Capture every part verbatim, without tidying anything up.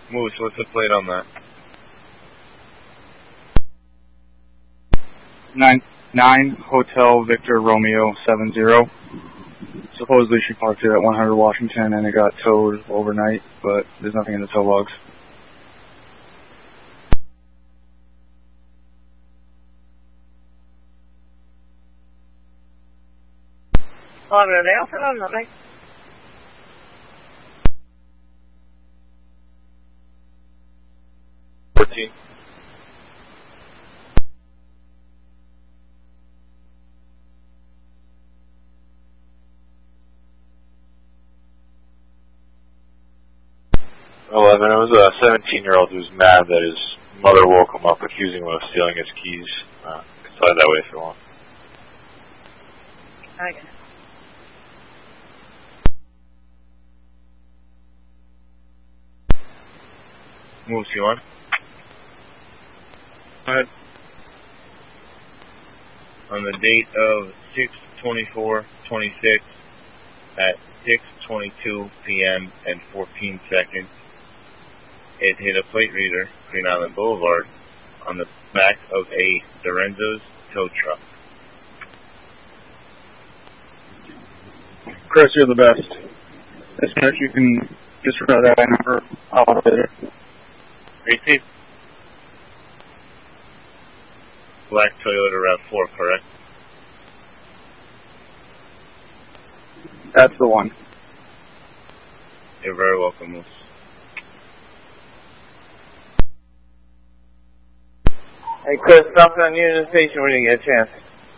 Moose, what's the plate on that? Nine, nine Hotel Victor Romeo seven zero. Supposedly she parked it at one hundred Washington and it got towed overnight, but there's nothing in the tow logs. Oh, really? I'll put on that, mate. fourteen. eleven. It was a seventeen-year-old who was mad that his mother woke him up accusing him of stealing his keys. Uh, slide that way if you want. Okay. Moose, you on? Go ahead. On the date of six twenty-four twenty-six at six twenty-two p m and fourteen seconds, it hit a plate reader, Green Island Boulevard, on the back of a Dorenzo's tow truck. Chris, you're the best. As much you can disregard that number, I'll later. Receipt. Black Toyota RAV four, correct? That's the one. You're very welcome, Moose. Hey, Chris, stop on Union Station when you get a chance.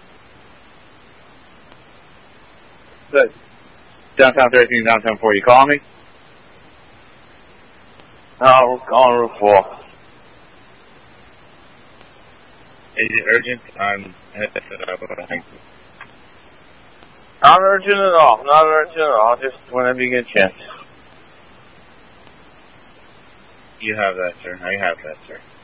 Good. Downtown thirteen, downtown four. You call me? No, we're calling Route four. Is it urgent? I'm headed up. Not urgent at all. Not urgent at all. Just whenever you get a chance. You have that, sir. I have that, sir.